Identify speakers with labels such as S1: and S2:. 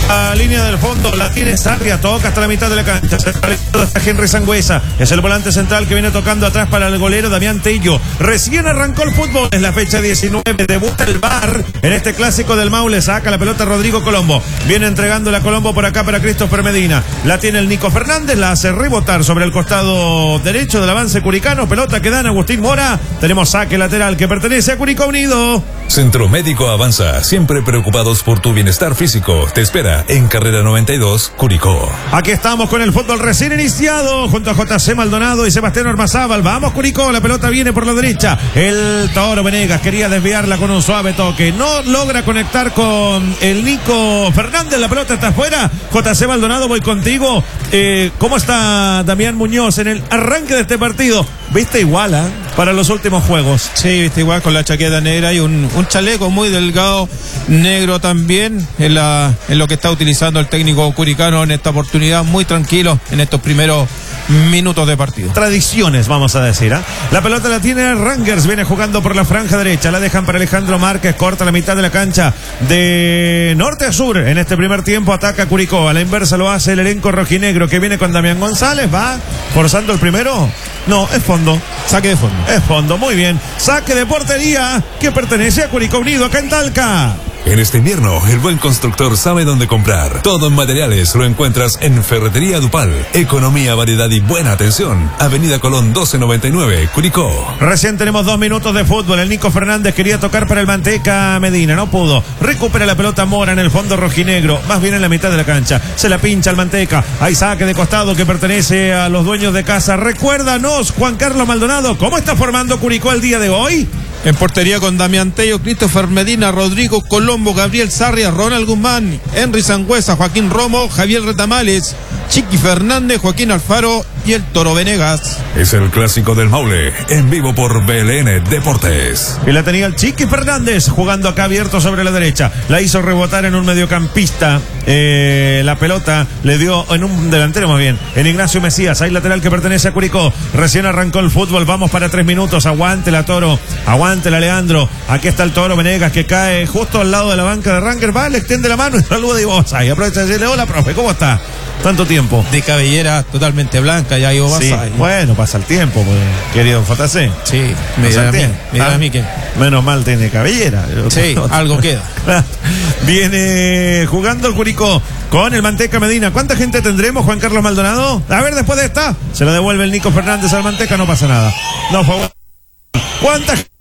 S1: La línea del fondo la tiene Sarria, toca hasta la mitad de la cancha. Se está Henry Sangüesa, es el volante central que viene tocando atrás para el golero Damián Tello. Recién arrancó el fútbol, es la fecha 19, debuta el VAR en este clásico del Maule. Saca la pelota Rodrigo Colombo, viene entregando la Colombo por acá para Christopher Medina. La tiene el Nico Fernández, la hace rebotar sobre el costado derecho del avance curicano. Pelota que dan Agustín Mora. Tenemos saque lateral que pertenece a Curicó Unido.
S2: Centro Médico Avanza, siempre preocupados por tu bienestar físico. Te espera en Carrera 92, Curicó.
S1: Aquí estamos con el fútbol recién iniciado, junto a JC Maldonado y Sebastián Ormazábal. Vamos Curicó, la pelota viene por la derecha. El Toro Venegas quería desviarla con un suave toque. No logra conectar con el Nico Fernández. La pelota está afuera. JC Maldonado, voy contigo. ¿Cómo está Damián Muñoz en el arranque de este partido? ¿Viste igual, para los últimos juegos?
S3: Sí, viste igual, con la chaqueta negra y un chaleco muy delgado, negro también, en lo que está utilizando el técnico curicano en esta oportunidad, muy tranquilo en estos primeros minutos de partido.
S1: Tradiciones, vamos a decir, La pelota la tiene Rangers, viene jugando por la franja derecha, la dejan para Alejandro Márquez, corta la mitad de la cancha de norte a sur. En este primer tiempo ataca Curicó, a la inversa lo hace el elenco rojinegro que viene con Damián González, va forzando el primero. No, es fondo.
S3: Saque de fondo.
S1: Es fondo, muy bien. Saque de portería que pertenece a Curicó Unido, acá en Talca.
S2: En este invierno, el buen constructor sabe dónde comprar. Todo en materiales lo encuentras en Ferretería Dupal. Economía, variedad y buena atención. Avenida Colón 1299, Curicó.
S1: Recién tenemos 2 minutos de fútbol. El Nico Fernández quería tocar para el Manteca Medina, no pudo. Recupera la pelota Mora en el fondo rojinegro, más bien en la mitad de la cancha. Se la pincha al Manteca. Hay saque de costado que pertenece a los dueños de casa. Recuérdanos, Juan Carlos Maldonado, ¿cómo está formando Curicó el día de hoy?
S3: En portería con Damián Tello, Christopher Medina, Rodrigo Colombo, Gabriel Sarria, Ronald Guzmán, Henry Sangüesa, Joaquín Romo, Javier Retamales, Chiqui Fernández, Joaquín Alfaro y el Toro Venegas.
S2: Es el clásico del Maule, en vivo por BLN Deportes.
S1: Y la tenía el Chiqui Fernández, jugando acá abierto sobre la derecha. La hizo rebotar en un mediocampista. La pelota le dio en un delantero más bien, en Ignacio Mesías. Hay lateral que pertenece a Curicó. Recién arrancó el fútbol, vamos para 3 minutos. Aguante la Toro, aguante la Leandro. Aquí está el Toro Venegas que cae justo al lado de la banca de Rangers. Va, le extiende la mano y saluda y vos. Y aprovecha de decirle: hola, profe, ¿cómo está? Tanto tiempo.
S3: De cabellera totalmente blanca, ya iba
S1: sí, bueno, pasa el tiempo, pues, querido JC.
S3: Sí, me da a mí que.
S1: Menos mal tiene cabellera.
S3: Sí, algo queda.
S1: Viene jugando el Curicó con el Manteca Medina. ¿Cuánta gente tendremos, Juan Carlos Maldonado? A ver, después de esta, se la devuelve el Nico Fernández al Manteca, no pasa nada. No fue. ¿Cuánta gente?